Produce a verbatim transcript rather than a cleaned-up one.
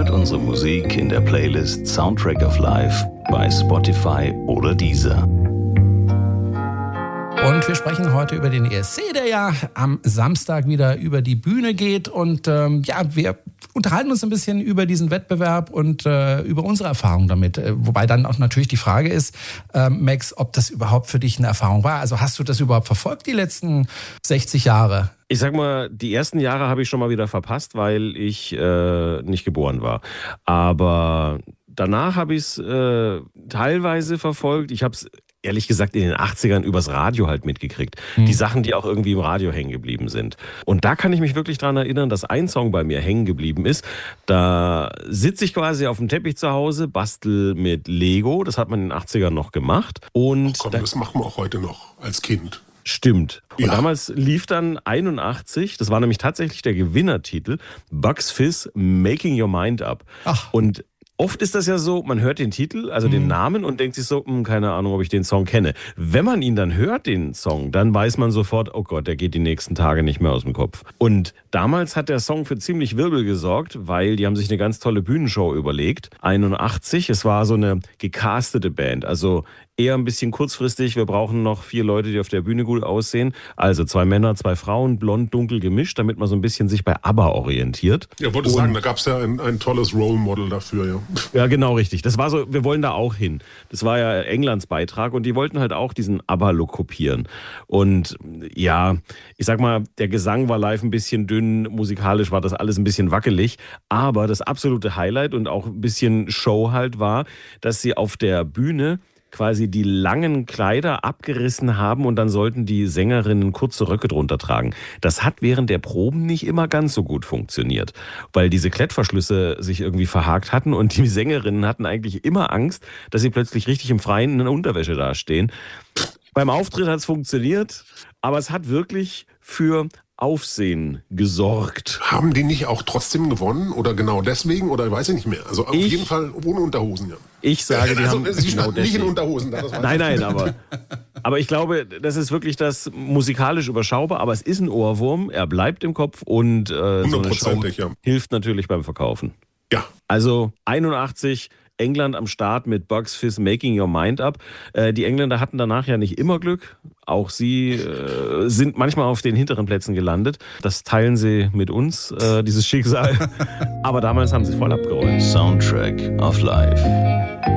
Hört unsere Musik in der Playlist Soundtrack of Life bei Spotify oder Deezer. Und wir sprechen heute über den E S C, der ja am Samstag wieder über die Bühne geht. Und ähm, ja, wir unterhalten uns ein bisschen über diesen Wettbewerb und äh, über unsere Erfahrung damit. Äh, wobei dann auch natürlich die Frage ist, äh, Max, ob das überhaupt für dich eine Erfahrung war. Also hast du das überhaupt verfolgt, die letzten sechzig Jahre? Ich sag mal, die ersten Jahre habe ich schon mal wieder verpasst, weil ich äh, nicht geboren war. Aber danach habe ich es äh, teilweise verfolgt. Ich habe es ehrlich gesagt in den achtzigern übers Radio halt mitgekriegt. Mhm. Die Sachen, die auch irgendwie im Radio hängen geblieben sind. Und da kann ich mich wirklich dran erinnern, dass ein Song bei mir hängen geblieben ist. Da sitze ich quasi auf dem Teppich zu Hause, bastel mit Lego. Das hat man in den achtzigern noch gemacht. Und Ach komm, da, das machen wir auch heute noch als Kind. Stimmt. Und ja. damals lief dann einundachtzig, das war nämlich tatsächlich der Gewinnertitel, Bugs Fizz, Making Your Mind Up. Ach. Und oft ist das ja so, man hört den Titel, also den Namen und denkt sich so, hm, keine Ahnung, ob ich den Song kenne. Wenn man ihn dann hört, den Song, dann weiß man sofort, oh Gott, der geht die nächsten Tage nicht mehr aus dem Kopf. Und damals hat der Song für ziemlich Wirbel gesorgt, weil die haben sich eine ganz tolle Bühnenshow überlegt. einundachtzig, es war so eine gecastete Band, also eher ein bisschen kurzfristig. Wir brauchen noch vier Leute, die auf der Bühne gut aussehen. Also zwei Männer, zwei Frauen, blond, dunkel gemischt, damit man so ein bisschen sich bei ABBA orientiert. Ja, wollte und sagen, da gab es ja ein, ein tolles Role Model dafür, ja. Ja, genau, richtig. Das war so, wir wollen da auch hin. Das war ja Englands Beitrag und die wollten halt auch diesen ABBA-Look kopieren. Und ja, ich sag mal, der Gesang war live ein bisschen dünn, musikalisch war das alles ein bisschen wackelig, aber das absolute Highlight und auch ein bisschen Show halt war, dass sie auf der Bühne quasi die langen Kleider abgerissen haben und dann sollten die Sängerinnen kurze Röcke drunter tragen. Das hat während der Proben nicht immer ganz so gut funktioniert, weil diese Klettverschlüsse sich irgendwie verhakt hatten und die Sängerinnen hatten eigentlich immer Angst, dass sie plötzlich richtig im Freien in Unterwäsche dastehen. Beim Auftritt hat es funktioniert, aber es hat wirklich für Aufsehen gesorgt. Haben die nicht auch trotzdem gewonnen oder genau deswegen oder weiß ich nicht mehr? Also auf ich, jeden Fall ohne Unterhosen, ja. Ich sage, die also, haben sie genau standen nicht in deswegen. Unterhosen. Das nein, nein, aber, aber ich glaube, das ist wirklich das musikalisch überschaubar, aber es ist ein Ohrwurm, er bleibt im Kopf und äh, so eine Show ja. hilft natürlich beim Verkaufen. Ja. Also einundachtzig, England am Start mit Bugs Fizz, Making Your Mind Up. Äh, die Engländer hatten danach ja nicht immer Glück. Auch sie äh, sind manchmal auf den hinteren Plätzen gelandet. Das teilen sie mit uns, äh, dieses Schicksal. Aber damals haben sie voll abgeräumt. Soundtrack of Life.